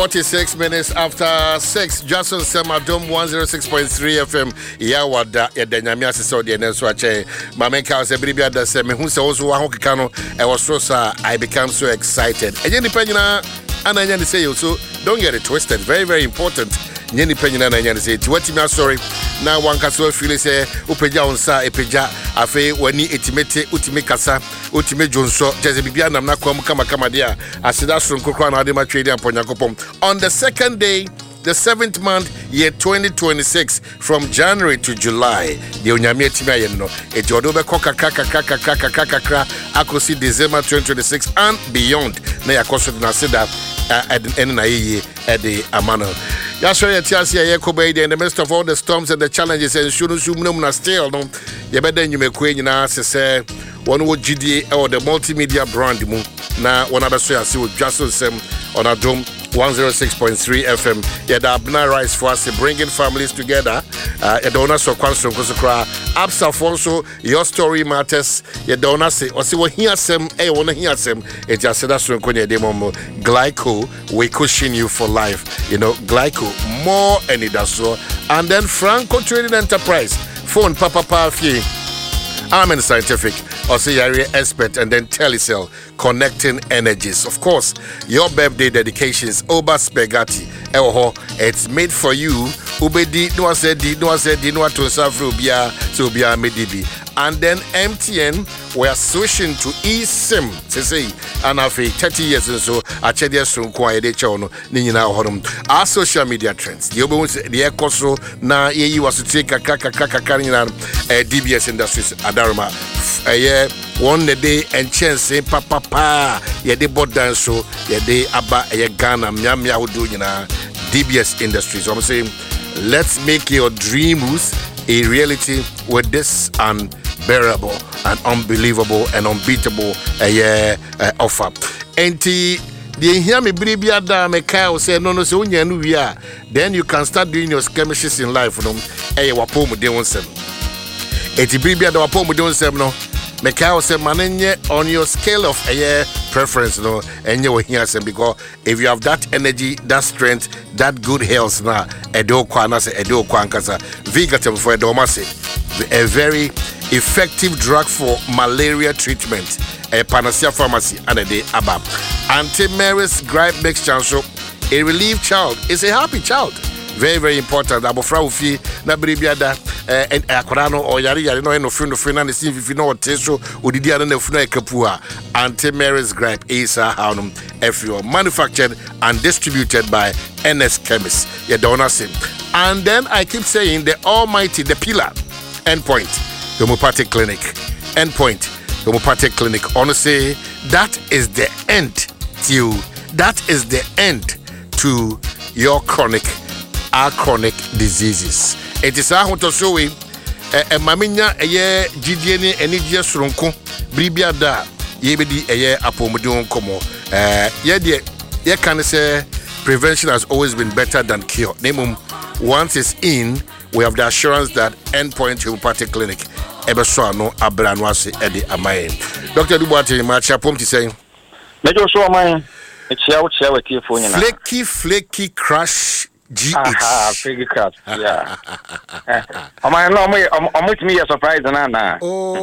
46 minutes after 6, Jason Semadom 106.3 FM. Yawada Yadanyamia so the Neswache. Mameka was a baby at the same who says Wahokano. I was so I become so excited. And then depending on and say so don't get it twisted. Very, very important. Nyeni penina na nyani say tiwati sorry na wankaso feel say upeja onsa epeja afi wani etimete utime kasa utime jonso jeze bibia nam na kwam kama dia asida sonkokra na ade ma twede amponyakopom on the second day, the 7th month, year 2026, from January to July. The Onyame Timia Yeno, Ejodobe Koka Akosi December 2026 and beyond. Na yakoso na seda at the end at the Amano. Yashoya Tiasia Yakobe in the midst of all the storms and the challenges and Shunum still no. Yabeda Nyumekwe na say one wo GDA or the multimedia brand mu na one other so yasi with Jason Sem on a dome 106.3 FM. Yada Abna Rice for us bringing families together. Yadona so kwanso kusukra. Absa Fonso, your story matters. Yadona se osi wo hear sem wona hear sem. It just said that so kwenye demo Glyco we cushion you for life. You know, Glyco more and it so. And then Franco Trading Enterprise phone Papa Pafi. I'm in scientific, also area expert, and then Telecel, connecting energies. Of course, your birthday dedications, Oba Spaghetti, it's made for you. Ubedi, no said, no to Safrubia, so be a medibi. And then MTN, we are switching to eSIM, to say, and after 30 years and so, I check their soon quiet chono, Nina Horum. Our social media trends, the Ecoso, na ye was to take a DBS Industries, Adarma, one day and chance, say, Papa, ye de bot dance show, ye de Abba, ye Ghana, Miamia, who do, DBS Industries. I'm saying, let's make your dreams a reality with this unbearable and unbelievable and unbeatable offer. And the hear me bribia da me Kyle say no so unya nu wi a then you can start doing your skirmishes in life no wapo mu de wonsem. Enti bribia da wapo mu de wonsem no me Kyle say manenye on your scale of preference no enye wo hia sem because if you have that energy, that strength, that good health na edo kwa na say edo kwa nkasa Vigatem for edoma say a very effective drug for malaria treatment, a Panacea Pharmacy and a day abab. Anti-Mary's gripe mixture, so a relieved child is a happy child. Very, very important. Abofra ufi na bribiada and akorano or yari no friend and if you know what teso udidi ana funa ekapua. Anti-Mary's gripe is a hanum FU manufactured and distributed by NS Chemists. You don't say. And then I keep saying the almighty, the pillar, Endpoint Homeopathic Clinic. Endpoint Homeopathic Clinic. Honestly, that is the end to your chronic diseases. It is a hunter so we maminya GDN energy sronko bribia da yebedi apomodon komo ye can say prevention has always been better than cure. Once it's in, we have the assurance that Endpoint Homeopathic Clinic ebeso no abranwase edi amaye. Dr. Duboate macha pomti saying Mejo so amaye chia wetie fo nyina flaky crash GH. Flaky crash. Yeah. Amaye no omo timi ya surprise na.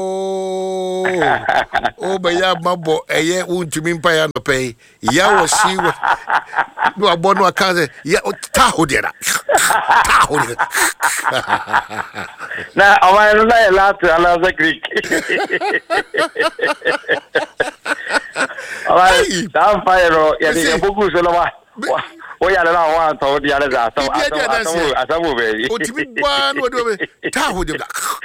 Oh ba ya mabo eye untumi mpa ya no pay. Ya wo shi no abono akaze ya ta hodera. Na amaye no la last another Greek. Alright, down fire ya de bogu so no wa. Oh yeah, no one told the others asamu be. Otimi gwa no do be ta hodera.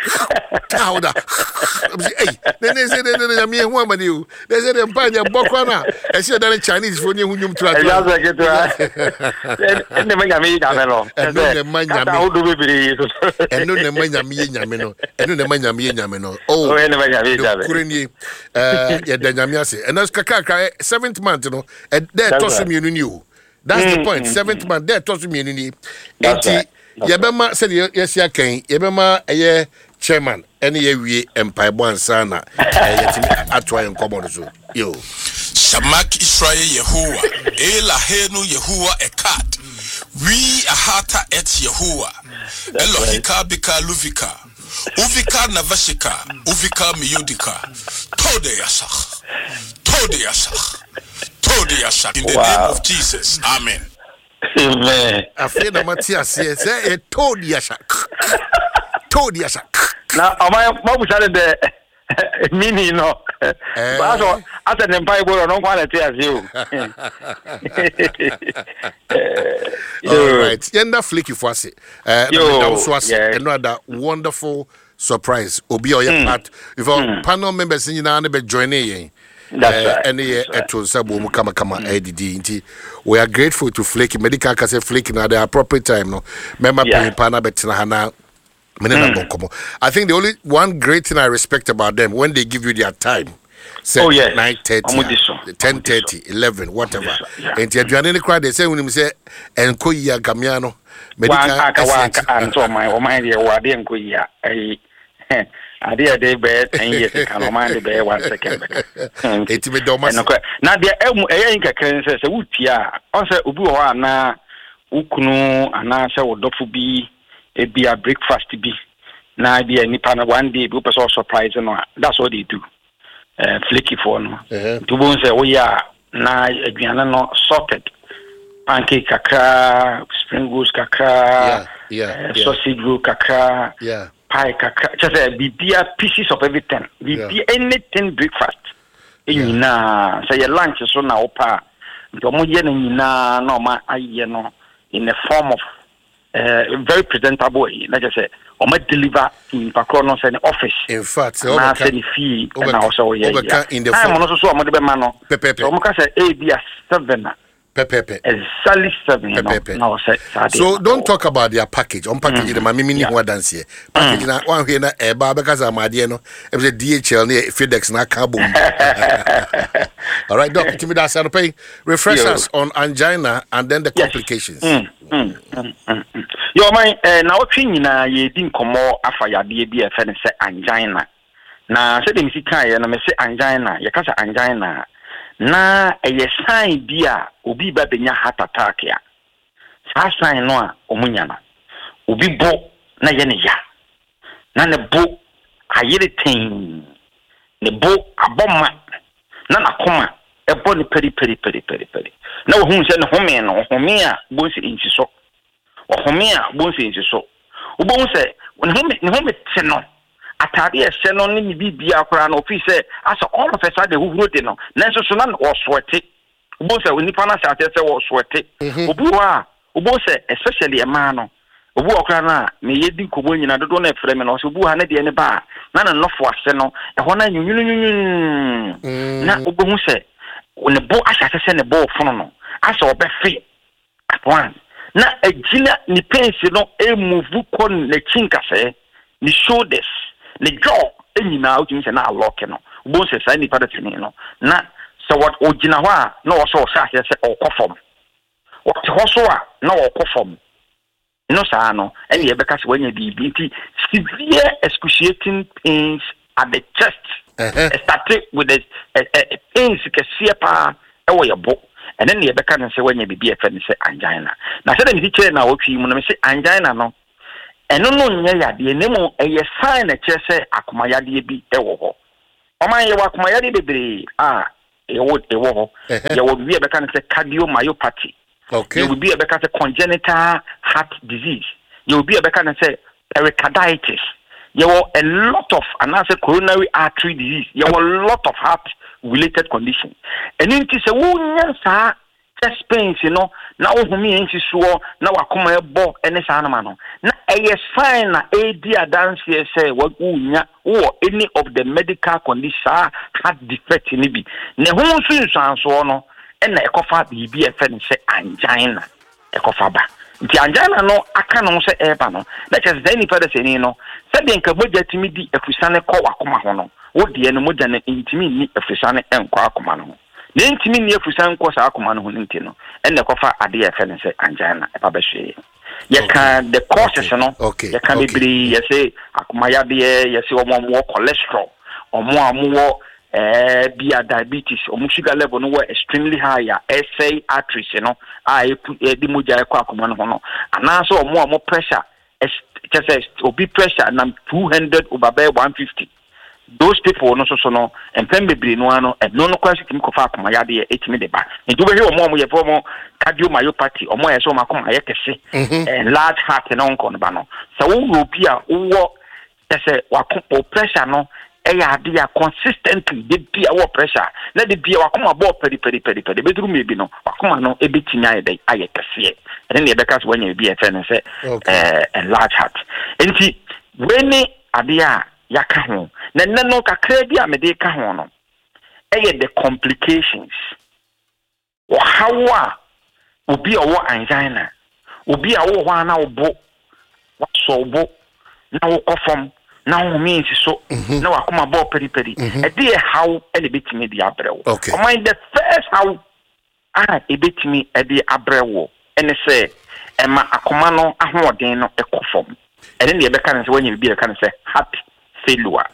Hey, then they say they me hu amani o. They say them panya bokwa na. E say that Chinese for ni hunyum tra. Just like it. And the manya me nyamelo. And the manya me. How do we be? And no the manya me nyameno. And no the manya me nyameno. Oh, and the manya me nyameno. Kureni ya danyame ase. And that's kaka 7th month no. And there toss me you. That's the point. 7th month there toss me ni. Enti yebema said yes ya kan. Yebema chairman any we empire one sana yetimi atwa en common so yo Shamak Israel Yehovah, Ela Henu Yehovah Ekat, we Ahata et Yehovah, Elohika Bika Luvika, Uvika Navashika, Uvika Miyudika, Tode Yasach, in the name of Jesus, Amen. Amen. I feel the Matthias says, a Tode Yashak. Now, my mom said the meaning, no. But as an empire, I don't want to tell you. All right. Yenda flicky for us. Another wonderful surprise. Obi or your part. If our panel members in the joining. That's right. And we are grateful to Flaky. Medical can say Flaky at the appropriate time. No, member panel betina. I think the only one great thing I respect about them when they give you their time. Say 9:30, 10:30, 11, whatever. And you are in the crowd. They say when you say "Enkoya Gamiano," medical. I did a bed 10 years ago. Mind the bear 1 second. It's me Thomas. Now the Inca can say, "Utia." Also, Ubuana na Ukunu anasa or dofubi. It be a breakfast be. Now be a nipana one day. People so surprised and that's what they do. Flicky for no. To bones say, "Oh yeah, na no sorted pancake kakra, spring rolls kakra, sausage roll kakra, pie kakra. Just be pieces of everything. Be anything breakfast. Na say your lunch so na opa. Ntomo ye na no ma aye no in the form of very presentable. Like I say, or might deliver in Paconos and office. In fact, I said fee and also in the time also so much mano. Pepe. Say ABS 7. Pepe. Exactly 7. No, so don't talk about their package. On package, the mammy more dance here. Package na one here na because I'm no. It was a DHL near FedEx na cabo. All right, Doc. Give me that side pay. Refresh us on angina and then the complications. Yo, my now na ye didn't come more after your BFN say angina. Na said him see kai na me say angina. You can say angina. Na a sign dia obi ba benya heart attack ya. Sa sign no a omunya na. Obi bo na ye ne ya. Na ne bo ayere tin. Ne bo aboma. Na nakoma e bo ne peri. Na wo hu se ne home no home a bo se inti so. Home a bo se inti so. Wo bo se ne home te no. Atari no ni bibia akora na ofi say as all of a sudden who wrote no nanso so na o sweat ubo say onipa na say o sweat obi wa ubo say especially a man no obi akora na me yedi kobo nyina dodo na efre me no so obi ha na de ne ba na nofo ase no e ho na nyunyunyun na obo hu say ne bo asase say ne bo fono no asa obefe at once na agina ni pensi no e move kon ne chinka say ni shoulders the jaw anyina out you say na lock no bo say say ni pada tini no na so what ogina ho a na wo so say o kofom what ho so a na wo kofom no sa no any e beka say wanya bibi nti severe excruciating pains at the chest started with the pains ke siepa e wo yebo and then e beka say wanya bibi e fa ni say angina na say dem ti na wo twi mu na me say angina no eno no nya yade nemu eye sign na chese akoma yade bi ewo ho oman ye wakoma yade bebre ewo ho ye wo bi e beka na say cardiomyopathy ye wo bi e beka say congenital heart disease ye wo bi e beka na say pericarditis ye wo a lot of anase coronary artery disease ye wo a lot of heart related condition eni nti say wo nya sa chest pains no na ohumi ensi so na wakoma ebo ene sa na ma no na eye sign na edi adance say wagunya wo any of the medical condition heart defect ni bi ne ho sunsuanso no ena ekofa bibi efe ne say angina ekofa ba nti angina no aka no say eba no that is any further say ni no say de nka moja timi di efusane ko wakoma ho no wo de no moja na intimi ni efusane enko akoma no ne ntimi ni efusan ko sa akoma no ho nti no ene kofa ade efe ne say angina e pa be hwe ye can the causes no ye can be ye say akoma ya de ye say omo cholesterol omo amuwo bia diabetes or sugar level no were extremely high essay arteries I put the moja akoma no and also more pressure just as obi pressure nam 200 over 150 those people no so no and pen bebre no ano and no kwasi tim kofa akoma ya de etimi de ba nti we hear mo ye for mo cardiomyopathy or mo ye so makoma ye kese and large heart no nko ba no so wo bi a wo say wakopo pressure no eya ade ya consistently de bia wo pressure na de bia wakoma bo pedi bedru mebi no wakoma no ebetimi ayede ayekese ene ne beka so wanya bi efe ne say large heart enti when ade a yaka ho na no kakra bi a me de ka ho no eye the complications o hawa obi owo angina obi a wo ho na obo waso bo na wo kofom na wo means so na wakoma bo pedi e dey how ele betimi di abrewo o mind the first how ebetimi e dey abrewo ene say ema akoma no ahoden no ekofom ene ne beka ne say wanya bi beka ne say heart failure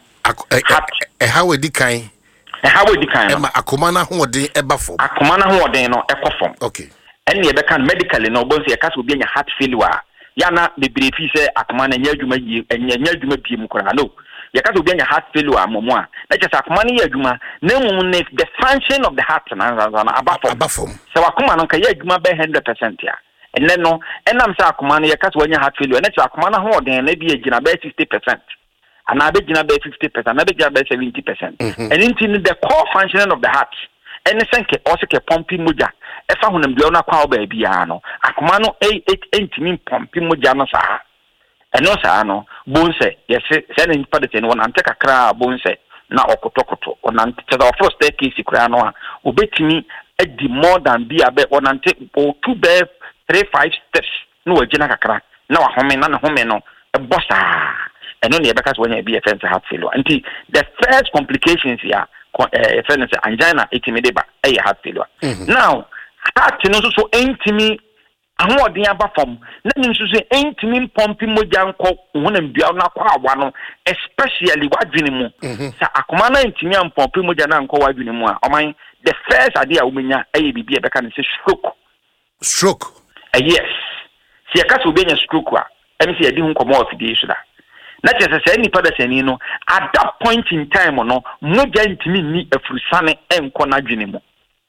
how edi kan ema akoma na ahoden eba fom akoma na ahoden no ekofom okay ene ne beka medically no bo say ka so obi anya heart failure yana bebre fi say akoma na nya adwuma yi nya adwuma bi mu kora no ya ka so bi anya heart failure amomo a na just akoma na ya adwuma na mu ne the function of the heart na abafom so akoma no ka ya adwuma be 100% ya enne no enam say akoma na ya ka so anya heart failure na just akoma na ho den na bi agina be 60% ana be gina be 50% na be gina be 70% and in the core functioning of the heart ene senke osike pumping moja efa honam bia na kwa ba bia no akoma no entimi pumping moja no saa eno saa no bonse yes se na nipa de ten wona ante kakra bonse na okotokoto ona ante the first staircase kura no a obetimi edi more than bia be ona ante 2 be 3-5 steps no wagina kakra na wa home na home no bossa eno ne be ka so nya bia fence heart failure anti the first complications here friends angina etimi ba heart failure now heart no so entimi ahoden aba fam na nso so entimi pompi moja nko honam bia na kwa awa no especially wadwene mu sa akoma na entimi ampompi moja na nko wadwene mu a oman the first idea umenya bibia e beka ne say stroke yes si aka so benya stroke a em si yadi hu komo ofide so da na chese say nipa da sani no at that point in time no moja ntimi ni afurusane enko na dwene mu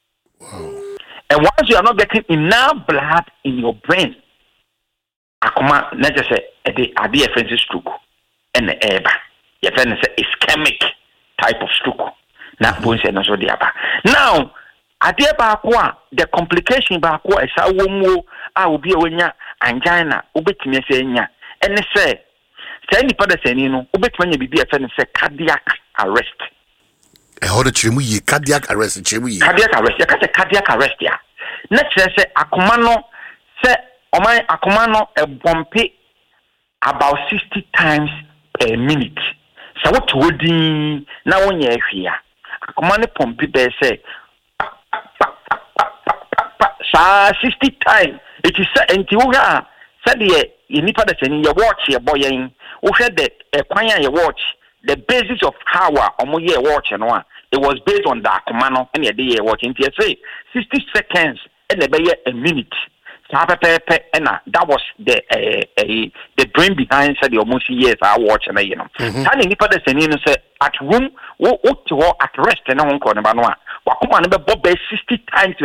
and once you are not getting enough blood in your brain akoma na chese the idea of stroke and the eba your friend say ischemic type of stroke na bonse no so dia ba now idea ba kwa the complication ba kwa esa wo mu a obi e wanya angina obetimi ese nya and say any pada seni no obetuma nya bibi afa ne say cardiac arrest how the chemu yi cardiac arrest ya ka say cardiac arrest ya na kire say akoma no say oman akoma no e bompe about 60 times per minute so what wodi na wonya ahwia akoma ne pompe be say 60 times it is enti wo ga say de nipa da seni ya watch ya boyen wo hwe the kwan ya watch the basis of how omoye watch no a it was based on the akoma no and the watch into say 60 seconds and a minute and that was the brain behind said the almost years I watch and you know tani nipa da seni no say at room wo at rest na won ko ne ba no a wakoma no be bob 60 times